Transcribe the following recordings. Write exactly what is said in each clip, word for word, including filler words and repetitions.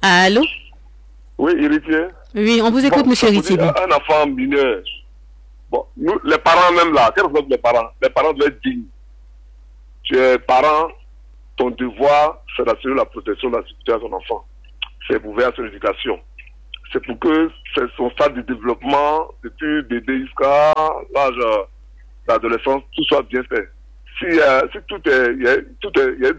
Allô? Oui, héritier. Oui, on vous écoute, bon, monsieur Ritibi. Un enfant mineur. Bon, nous, les parents même là, quels sont les parents? Les parents doivent être dignes. Tu es parent, ton devoir, c'est d'assurer la protection de la sécurité à son enfant. C'est pour veiller à son éducation. C'est pour que c'est son stade de développement, depuis bébé jusqu'à l'âge d'adolescence, tout soit bien fait. Si, euh, si tout est, il y a, tout est, il y a,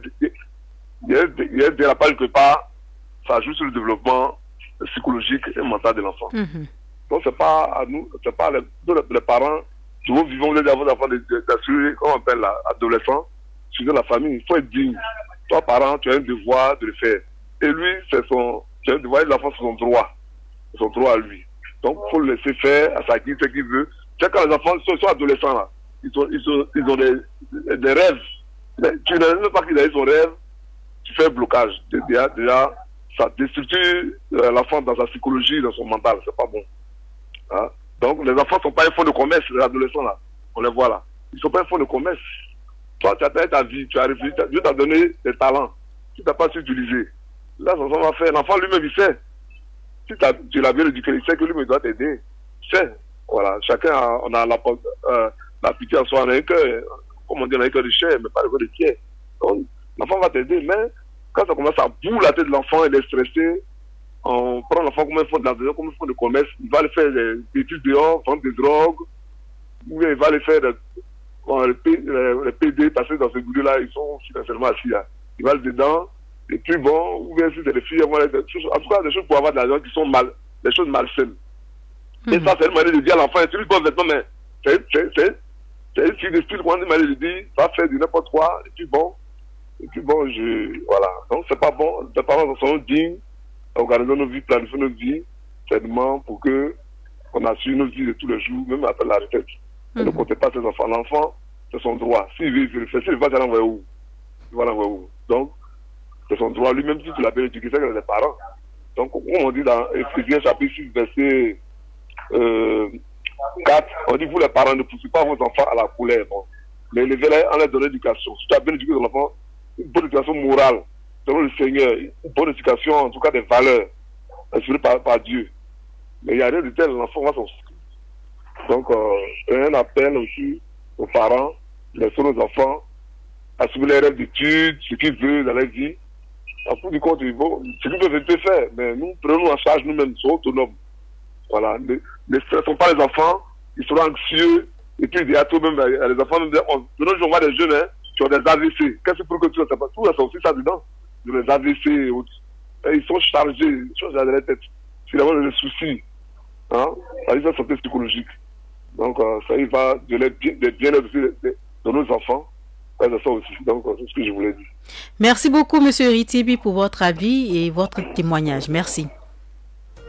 il y a, il y a un dérapage quelque part, ça joue sur le développement psychologique et mental de l'enfant. Mm-hmm. Donc c'est pas à nous, c'est pas les, les parents, nous vivons les enfants d'assurer, comment on appelle l'adolescent, sur la famille, il faut être digne. Toi, parent, tu as un devoir de le faire. Et lui, c'est son, tu as un devoir, l'enfant, c'est son droit. C'est son droit à lui. Donc, il faut le laisser faire à sa guise, ce qu'il veut. Tu sais, quand les enfants sont, sont adolescents, là, ils, sont, ils, sont, ils ont des, des rêves. Mais tu ne sais pas qu'il a eu son rêve, tu fais un blocage. Déjà, déjà ça destructure l'enfant dans sa psychologie, dans son mental. C'est pas bon. Hein? Donc, les enfants ne sont pas un fonds de commerce, les adolescents, là. On les voit là. Ils ne sont pas un fonds de commerce. Toi, tu as fait ta vie, tu as réfléchi, Dieu t'a donné des talents. Tu n'as pas su utiliser. Là, ça va faire. L'enfant lui-même, il sait. Si tu l'as bien éduqué, il sait que lui-même doit t'aider. Il sait. Voilà. Chacun, a, on a la, euh, la pitié en soi. On a un cœur, comme on dit, on a un cœur de chair, mais pas le cœur de pierre. Donc, l'enfant va t'aider, mais quand ça commence à bourrer la tête de l'enfant, il est stressé, on prend l'enfant comme un fonds de, comme un fonds de commerce, il va aller faire des études dehors, vendre des drogues, ou bien il va aller faire des, bon, les, P, les, les P D, parce que dans ce boulot-là, ils sont financièrement assis là. Ils vont aller dedans, et puis bon, ou bien si c'est des filles, des choses, en tout cas, des choses pour avoir de l'argent qui sont mal, des choses malsaines. Mm-hmm. Et ça, c'est une manière de dire à l'enfant, c'est une bonne vêtement, mais c'est, c'est, c'est, c'est une fille de style, une manière de dire, va faire du n'importe quoi, et puis bon, et puis bon, je, voilà. Donc c'est pas bon, les parents sont dignes, organisons nos vies, planifions nos vies, seulement pour que on assure nos vies de tous les jours, même après la retraite. Mm-hmm. Ne comptez pas ses enfants. L'enfant, c'est son droit. S'il veut, il le fait. S'il va l'envoyer où? Il va l'envoyer où? Donc, c'est son droit. Lui-même, si tu l'as bien éduqué, c'est que les parents. Donc, comme on dit dans Éphésiens chapitre six, verset euh, quatre, on dit, vous les parents, ne poussez pas vos enfants à la colère. Bon. Mais élevez-les en leur donnant l'éducation. Si tu as bien éduqué ton enfant, une bonne éducation morale, selon le Seigneur, une bonne éducation, en tout cas des valeurs, assurées par, par Dieu. Mais il n'y a rien de tel, l'enfant va s'en sortir. Donc, euh, c'est un appel aussi aux parents, laissons nos enfants assumer les rêves d'études, ce qu'ils veulent dans leur vie. En bout du compte, bon, ce qu'ils peuvent peut faire, mais nous prenons en charge nous-mêmes, nous sommes autonomes. Voilà. Ne, ne stressons pas les enfants, ils seront anxieux, et puis il y a tout même, les enfants, de nos jours, on voit des jeunes, hein, qui ont des A V C. Qu'est-ce que pour que tu ne sais pas? Tout ça aussi ça dedans. Des A V C et autres. Et ils sont chargés, ils sont chargés de la tête. C'est vraiment des soucis. Hein? Ça y est, santé psychologique. Donc, euh, ça y va de bien-être aussi de, de, de nos enfants. Ouais, c'est ça aussi. Donc, euh, c'est ce que je voulais dire. Merci beaucoup, monsieur Ritibi, pour votre avis et votre témoignage. Merci.